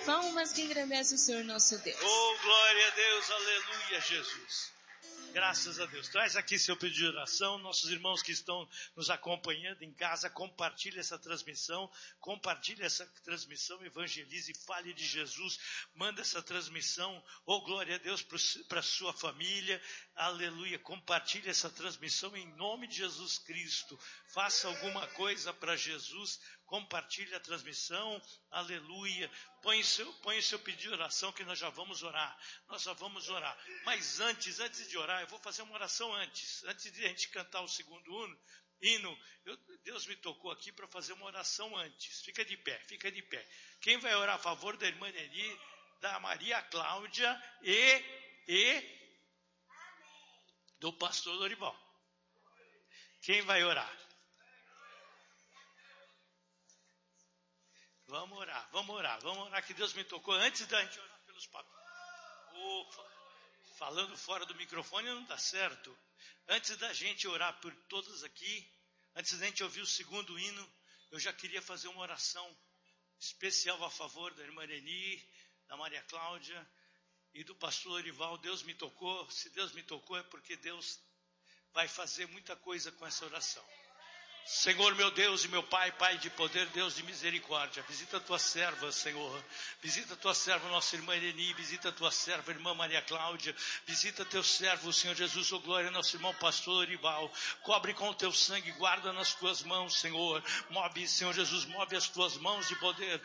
palmas que engrandece o Senhor nosso Deus. Oh, glória a Deus, aleluia, Jesus. Graças a Deus. Traz aqui seu pedido de oração. Nossos irmãos que estão nos acompanhando em casa, compartilhe essa transmissão. Evangelize, fale de Jesus. Manda essa transmissão. Oh, glória a Deus, para a sua família. Aleluia. Compartilhe essa transmissão em nome de Jesus Cristo. Faça alguma coisa para Jesus. Compartilhe a transmissão. Aleluia. Põe o seu pedido de oração que nós já vamos orar. Mas antes de orar, eu vou fazer uma oração antes de a gente cantar o segundo hino. Deus me tocou aqui para fazer uma oração antes. Fica de pé. Quem vai orar a favor da irmã Neni, da Maria Cláudia e do pastor Dorival? Quem vai orar? Vamos orar que Deus me tocou antes da gente orar pelos papéis. Falando fora do microfone não dá certo. Antes da gente orar por todos aqui, antes da gente ouvir o segundo hino, eu já queria fazer uma oração especial a favor da irmã Reni, da Maria Cláudia e do pastor Orival. Deus me tocou. Se Deus me tocou é porque Deus vai fazer muita coisa com essa oração. Senhor, meu Deus e meu Pai, Pai de poder, Deus de misericórdia, visita a tua serva, Senhor, visita a tua serva, nossa irmã Irene, visita a tua serva, irmã Maria Cláudia, visita teu servo, Senhor Jesus, oh glória, nosso irmão pastor Orival, cobre com o teu sangue, guarda nas tuas mãos, Senhor, move, Senhor Jesus, move as tuas mãos de poder,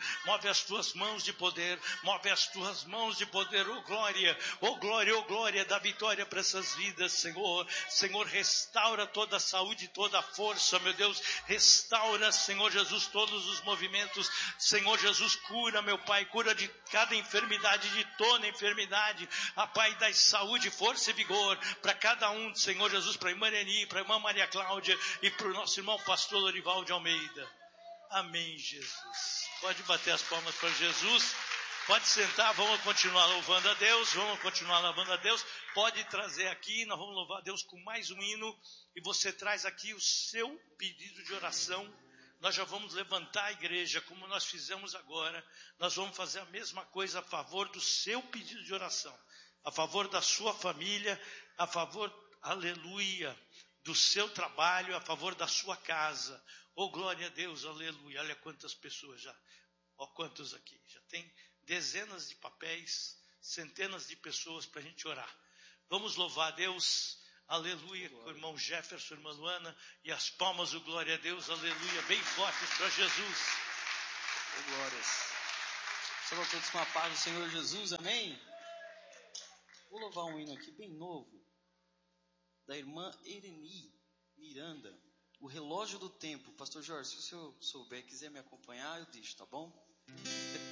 oh glória, dá vitória para essas vidas, Senhor, restaura toda a saúde, toda a força, meu Deus, restaura, Senhor Jesus, todos os movimentos, Senhor Jesus, cura, meu Pai, cura de cada enfermidade, de toda enfermidade, Pai, dá saúde, força e vigor para cada um, Senhor Jesus, para a irmã Reni, para a irmã Maria Cláudia e para o nosso irmão pastor Dorival de Almeida. Amém, Jesus. Pode bater as palmas para Jesus. Pode sentar, vamos continuar louvando a Deus, pode trazer aqui, nós vamos louvar a Deus com mais um hino, e você traz aqui o seu pedido de oração, nós já vamos levantar a igreja, como nós fizemos agora, nós vamos fazer a mesma coisa a favor do seu pedido de oração, a favor da sua família, a favor, aleluia, do seu trabalho, a favor da sua casa, oh glória a Deus, aleluia, olha quantas pessoas já, ó quantos aqui, já tem dezenas de papéis, centenas de pessoas para a gente orar. Vamos louvar a Deus, aleluia, com o irmão Jefferson, irmã Luana, e as palmas do glória a Deus, aleluia, bem fortes para Jesus. Oh, glórias. Salve a todos com a paz do Senhor Jesus, amém? Vou louvar um hino aqui bem novo, da irmã Ireni Miranda, O Relógio do Tempo. Pastor Jorge, se o senhor souber, quiser me acompanhar, eu deixo, tá bom?